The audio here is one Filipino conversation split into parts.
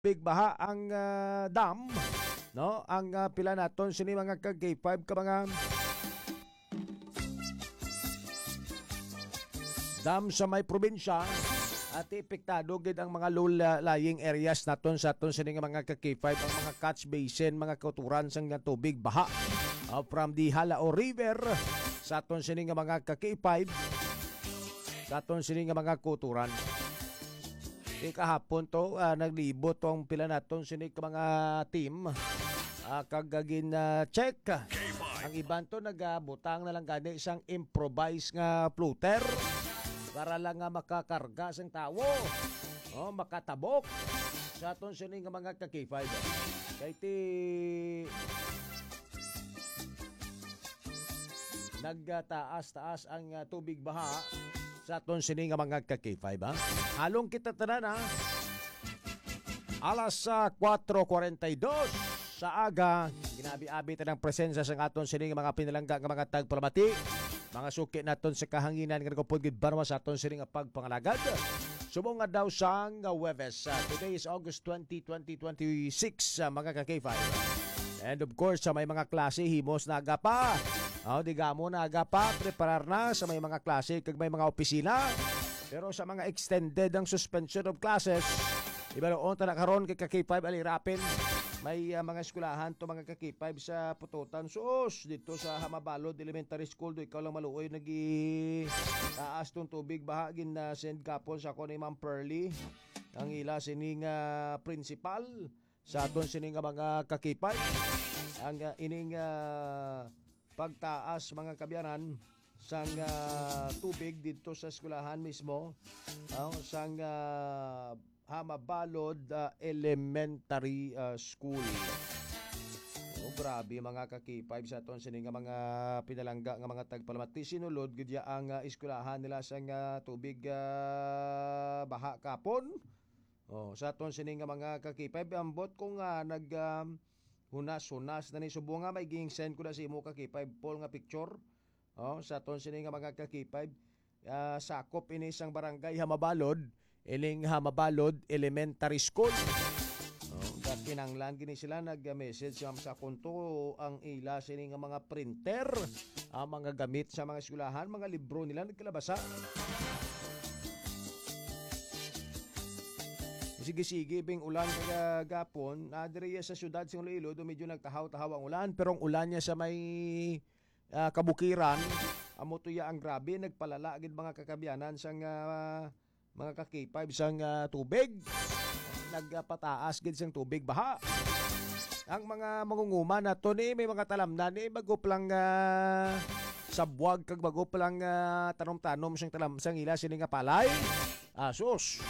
big baha ang dam, no, ang pila naton sini mga kag K5 ka mga dam sa may probinsya at epektado gid ang mga low-lying areas naton sa aton sini nga mga kag K5, ang mga catch basin, mga kauturan sang tubig baha from the Halao River sa aton sini nga mga kag K5, sa aton sini nga mga kauturan. Kahapon to naglibot tong pila naton sini ka mga team kagagin check. Ang iban to nagbutang na lang gani isang improvise nga floater para lang nga makakarga sang tawo, makatabok sa aton sini nga mga ka-K5. Kay ti nagtaas-taas ang tubig baha sa aton sini nga mga ka-K5 ha. Halong kita tanan ha. Alas 4:42 sa aga, ginabi-abi ta ng presensya sa aton sini nga mga pinalangga nga mga tagpalamati, mga suki naton sa kahanginan nga nagupod gid barma sa aton sini nga pagpangalagad. Subong nga daw sang Huwebes. Today is August 20, 2026 mga ka-K5. And of course, sa may mga klase himos na aga pa. Digamo na aga pa, preparar na sa may mga klase kag may mga opisina. Pero sa mga extended ang suspension of classes, iba noon ta nakaroon kay ka-K5 alirapin. May mga eskwelahan to mga ka-K5 sa Pututan Suos dito sa Hamabalod Elementary School. Do ikaw lang maluoy nagi taas tong tubig baha gin na send kapon sa ko ni Ma'am Pearly. Ang ila sining principal sa aton sining mga ka-K5. Ang ining pagtaas mga kabyanan sang tubig dito sa eskwelahan mismo, sang Hamabalod Elementary School. Grabe mga ka-K5 sa aton sini nga mga pinalangga nga mga tagpalamati sinulod gid ang eskwelahan nila sang tubig baha kapon. Sa aton sini nga mga ka-K5 ambot ko nga nag hunas-hunas na ni subo nga may ging-send ko na si imo ka-K5 Paul nga picture. Sa aton sini nga mga ka-K5 sakop ini sang barangay Hamabalod, ining Hamabalod Elementary School. Kinanglan gini sila nag-message sa konto ang ila sini nga mga printer, ang mga gamit sa mga eskwelahan, mga libro nila nagkalabasa. Sige-sige bing ulan kagapon diriya sa syudad sa Iloilo do medyo nagtahaw-tahaw ang ulan, pero ang ulan niya sa may kabukiran amo tuya ang grabe, nagpalala gid mga kakabyanan sang mga ka-K5 sang tubig, nagpataas gid sang tubig baha. Ang mga mangunguma nato ni may mga talamnan ni bago pa lang sabwag kag bago pa lang tanom-tanom sang sang ila sini nga palay. Sus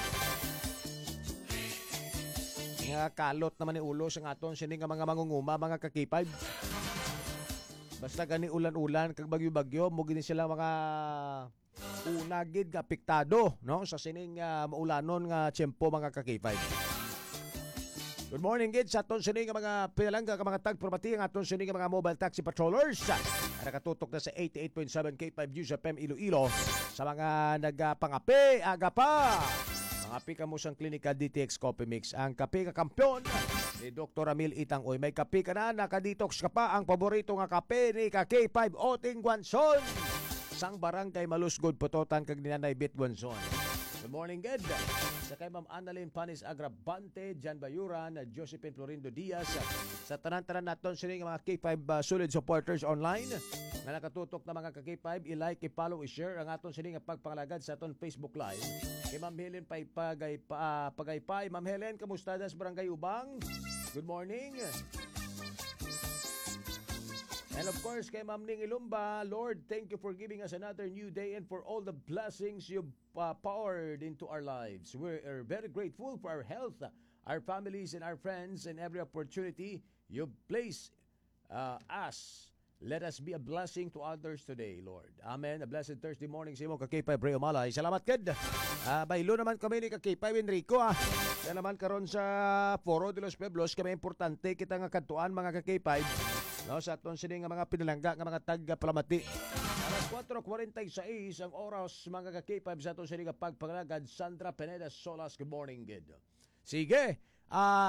nga kalot naman ni ulo sa aton sini nga mga mangunguma mga ka-K5. Basta gani ulan-ulan kag bagyo-bagyo mo gini sila mga unagid nga apektado no sa sining maulanon nga tiyempo mga ka-K5. Good morning gid sa aton sini nga mga pinalangga ka mga tagpropati ang aton sini nga mga mobile taxi patrollers. Nakatutok na sa 88.7 K5 News FM Iloilo sa mga nagpangapi aga pa. Kape ka mo sang Clinical DTX Coffee Mix, ang kape ka kampiyon ni Dr. Amil Itangoy. May kape ka na, nakadetox ka pa, ang paborito nga kape ni K5 Oting Guanson sang barangay Malusgod Putotan kag Ninanay Bit Guanson. Good morning, good. Sa kay Ma'am Annalyn Panis Agrabante, Jan Bayuran, Josephine Florindo Diaz, sa tanan-tanan naton sini nga mga K5 solid supporters online na nakatutok na mga ka-K5, i-like, i-follow, i-share ang aton sini nga pagpangalagad sa aton Facebook Live. Kay Ma'am Helen Pagaypay. Ma'am Helen, kamusta sa Barangay Ubang? Good morning. And of course, kay Ma'am Ning Ilumba, Lord, thank you for giving us another new day and for all the blessings you've poured into our lives. We're very grateful for our health, our families, and our friends, and every opportunity you've placed us. Let us be a blessing to others today, Lord. Amen. A blessed Thursday morning sa imo ka-K5 Breo Malay. Salamat kad. Baylo naman kami ni ka-K5 Enrico. Yan naman karon sa Foro de los Pueblos kami importante kita nga kadtuan mga ka-K5. No, sa aton sini nga mga pinalangga nga mga tag-palamati. Alas 4:46 ang oras mga ka-K5 sa aton sini nga pagpangalagad. Sandra Pineda Solas, good morning, good. Sige, Ah